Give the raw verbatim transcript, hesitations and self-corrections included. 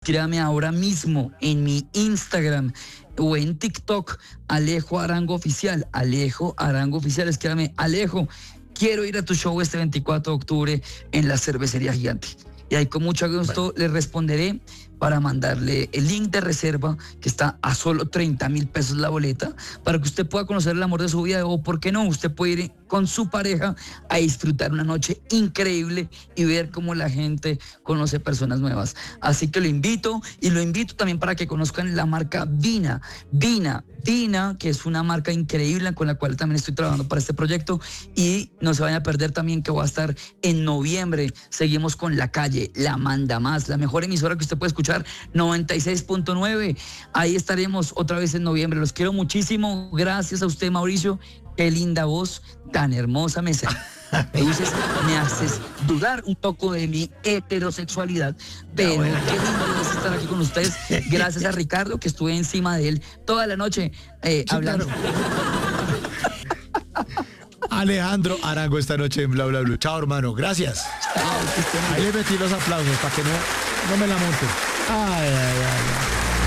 escríbame ahora mismo en mi Instagram o en TikTok, Alejo Arango Oficial, Alejo Arango Oficial, escríbame, Alejo, quiero ir a tu show este veinticuatro de octubre en la Cervecería Gigante. Y ahí con mucho gusto bueno. le responderé para mandarle el link de reserva, que está a solo treinta mil pesos la boleta, para que usted pueda conocer el amor de su vida, o por qué no, usted puede ir con su pareja a disfrutar una noche increíble y ver cómo la gente conoce personas nuevas. Así que lo invito, y lo invito también para que conozcan la marca Vina, Vina, Vina, que es una marca increíble con la cual también estoy trabajando para este proyecto, y no se vayan a perder también que voy a estar en noviembre. Seguimos con La Calle, la manda más, la mejor emisora que usted puede escuchar, noventa y seis punto nueve. Ahí estaremos otra vez en noviembre. Los quiero muchísimo. Gracias a usted, Mauricio. Qué linda voz, tan hermosa me sale. Entonces me haces dudar un poco de mi heterosexualidad, pero no, bueno. qué lindo es estar aquí con ustedes. Gracias a Ricardo, que estuve encima de él toda la noche eh, sí, hablando. Claro. Alejandro Arango esta noche en Bla Bla Blue. Chao, hermano, gracias. Chao, ahí le metí los aplausos para que no, no me la monten. Ay, ay, ay, ay.